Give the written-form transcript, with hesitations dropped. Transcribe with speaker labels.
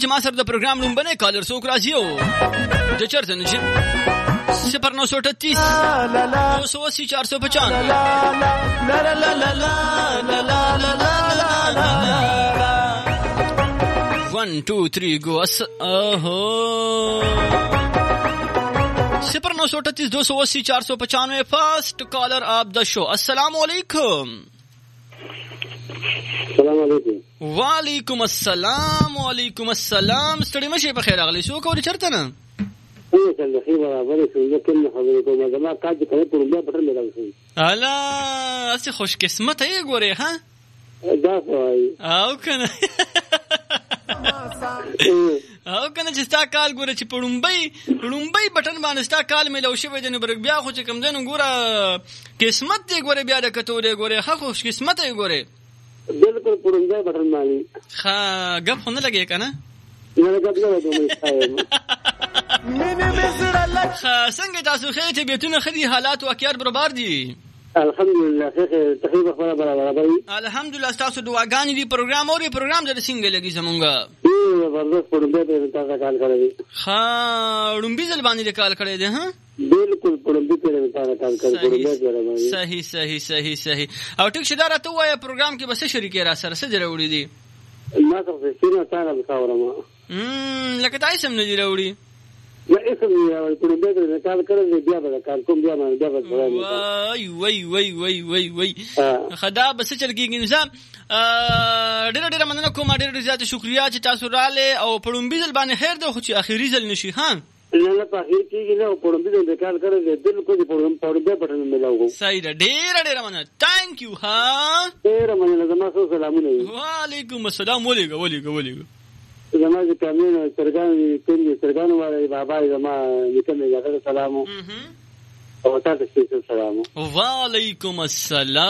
Speaker 1: چې ما سره د پروګرام لومبنه کالر څوک راځي او د چرته نه شي 0938 280 450 1 2 3 go 0938 280 495 first caller आप the show. अस्सलाम वालेकुम। वालेकुम अस्सलाम। वालेकुम अस्सलाम। स्टडी में शे बखैर अगली शो को चरता ना अला ऐसे खुशकिस्मत है गोरे हाँ आओ कना او کنه چې ستا کال ګوره چې پړمبای بټن باندې ستا کال ملو شوی د نبرګ بیا خو چې کم دین ګوره قسمت دی ګوره بیا د کتورې ګوره خو قسمت دی ګوره
Speaker 2: بالکل پړمبای بټن باندې
Speaker 1: ها غب خو نه لګي کنه
Speaker 2: نه غب نه دوه
Speaker 1: څنګه تاسو خې ته بیتونه خدي حالات واقعیت برابر دي
Speaker 2: الحمدلله خیر تقریبا خبره برابر
Speaker 1: الحمدلله تاسو دعاګانې دی پروګرام اوري پروګرام د څنګه لګي زمونږه
Speaker 2: زبردست پړمبای ته تاسو کال کړی
Speaker 1: ها ډومبي ځل باندې کال کړی دی ها
Speaker 2: بالکل پړمبای ته تاسو کال کړی
Speaker 1: صحیح صحیح صحیح صحیح او ټیک شدار ته وای پروګرام کې بس شریکې را سره سره وړي دي
Speaker 2: ما څه سینه تاسو بخاورم
Speaker 1: لکه تاسو هم نه دی وړي
Speaker 2: لا اسم یې پړمبای ته کال کړی بیا به کال کوم بیا ما بیا به
Speaker 1: وای خدا بس چل کېږي نظام ډېر مننه کوم ډېر زیات شکریا چې تاسو رااله او پړمبي ځل باندې خیر ده خو چې اخیری ځل نشي ها
Speaker 2: نه په اخیر کې نه پړمبي ځل کال کړی بالکل پړمبای پټن ملاو
Speaker 1: صحیح ده ډېر مننه ثانک یو ها
Speaker 2: ډېر مننه زما سلامونه
Speaker 1: وعلیکم السلام ولیکم
Speaker 2: زما چې کامل سرګان والے بابا زما نکمه یې سلام او تاسو ته سلام
Speaker 1: وعلیکم السلام